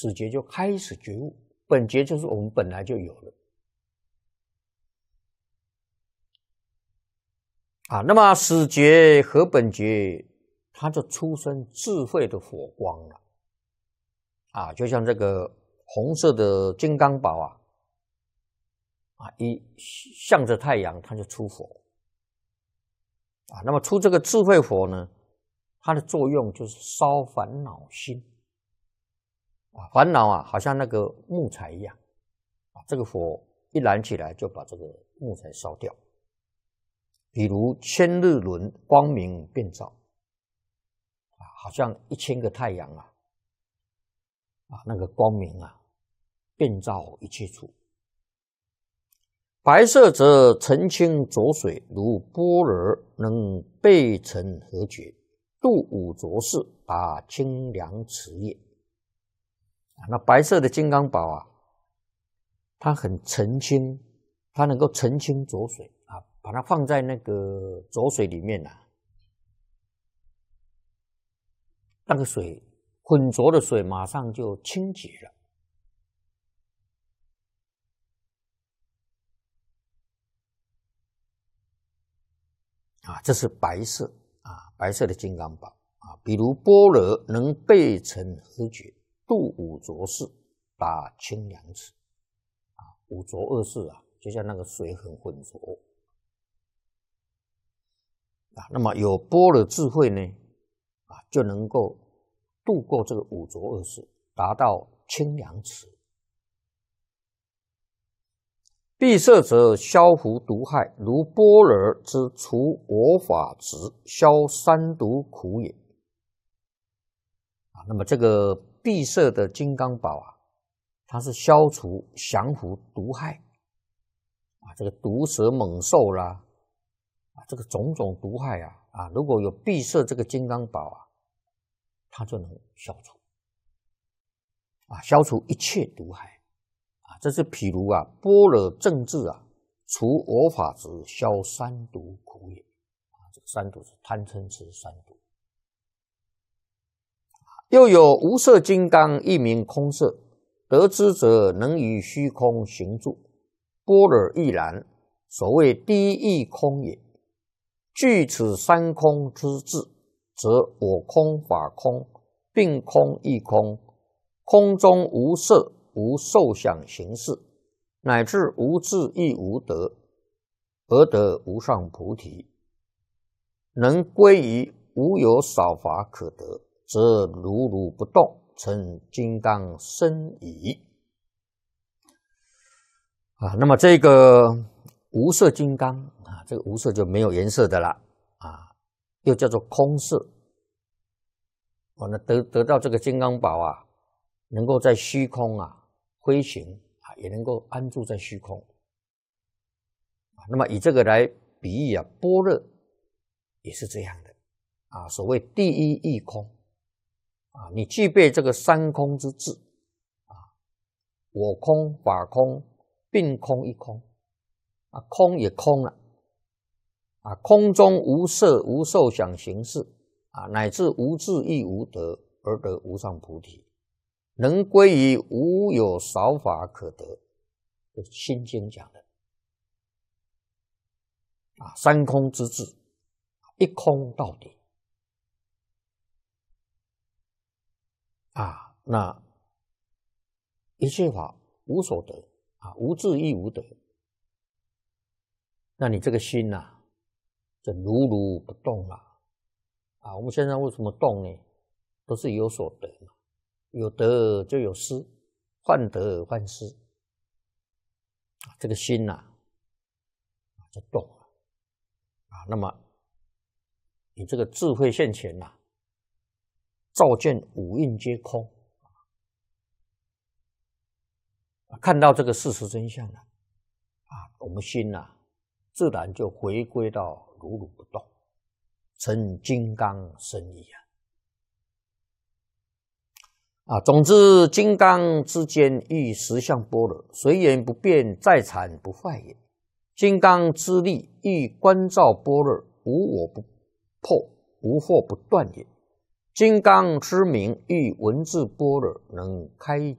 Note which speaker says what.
Speaker 1: 始觉就开始觉悟，本觉就是我们本来就有了。那么始觉和本觉，它就出生智慧的火光了。就像这个红色的金刚宝一向着太阳，它就出火。那么出这个智慧火呢，它的作用就是烧烦恼心。烦恼好像那个木材一样，这个火一燃起来就把这个木材烧掉。比如千日轮光明遍照，好像1000个太阳那个光明遍照一切处。白色则澄清浊水，如般若能备成和觉，度五浊世，达清凉池也。那白色的金刚宝它很澄清，它能够澄清浊水把它放在那个浊水里面那个水浑浊的水马上就清洁了。这是白色白色的金刚宝比如般若能备成和觉，度五浊世，达清凉池。五浊恶世就像那个水很浑浊那么有般若智慧呢就能够度过这个五浊恶世，达到清凉池。闭塞则消伏毒害，如般若之除我法执，消三毒苦也。那么这个闭塞的金刚宝它是消除降伏毒害这个毒蛇猛兽啦这个种种毒害如果有闭塞这个金刚宝它就能消除消除一切毒害这是譬如般若正智除我法执，消三毒苦也。这个三毒是贪嗔痴三毒。又有无色金刚，一名空色，得之者能于虚空行住，般若亦然，所谓第一义空也。具此三空之智，则我空、法空、并空、亦空，空中无色无受想行识，乃至无智亦无得，而得无上菩提，能归于无有少法可得，则如如不动，成金刚身矣。那么这个无色金刚这个无色就没有颜色的了又叫做空色。那得到这个金刚宝能够在虚空飞行也能够安住在虚空。那么以这个来比喻般若也是这样的所谓第一义空你具备这个三空之智我空、法空、并空、亦空空也空了空中无色无受想行识乃至无智亦无得，而得无上菩提，能归于无有少法可得。这是心经讲的三空之智，一空到底那一切法无所得无智亦无得。那你这个心就如如不动了我们现在为什么动呢？都是有所得嘛，有得就有失，患得患失这个心就动了那么你这个智慧现前照见五蕴皆空看到这个事实真相了我们心自然就回归到如如不动，成金刚身矣总之金刚之间亦实相般若，随缘不变，在禅不坏也。金刚之力亦观照般若，无我不破，无惑不断也。金刚之名亦文字般若，能开